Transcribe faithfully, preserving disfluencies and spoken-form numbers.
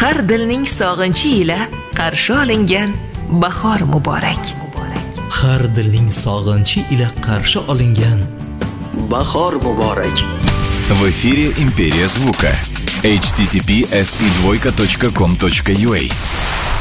Har dilning sog'inchi ila qarshi olingan bahor muborak. Har dilning sog'inchi ila qarshi olingan bahor muborak. В эфире «Империя звука». эйч ти ти пи эс и двойка точка ком точка ю а.